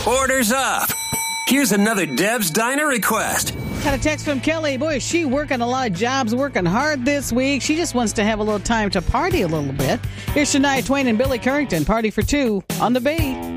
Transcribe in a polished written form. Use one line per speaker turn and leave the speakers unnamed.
Orders up. Here's another Deb's Diner request.
Got a text from Kelly. Boy, is she working a lot of jobs, working hard this week. She just wants to have a little time to party a little bit. Here's Shania Twain and Billy Currington. Party for two on the Beat.